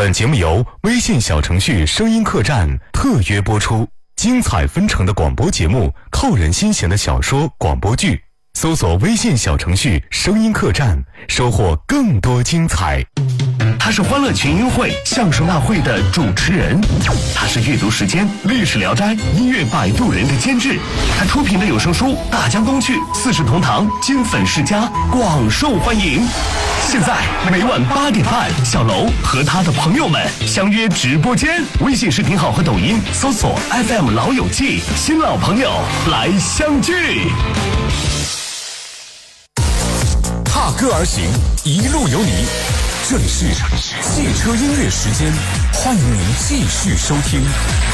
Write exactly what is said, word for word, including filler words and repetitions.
本节目由微信小程序声音客栈特约播出，精彩纷呈的广播节目，扣人心弦的小说广播剧，搜索微信小程序声音客栈，收获更多精彩。 他是欢乐群英会相声大会的主持人，他是阅读时间历史聊斋音乐摆渡人的监制，他出品的有声书大江东去四世同堂金粉世家广受欢迎。现在每晚八点半，小楼和他的朋友们相约直播间，微信视频号和抖音搜索 F M 老友记，新老朋友来相聚。 踏歌而行，一路有你。这里是汽车音乐时间，欢迎您继续收听。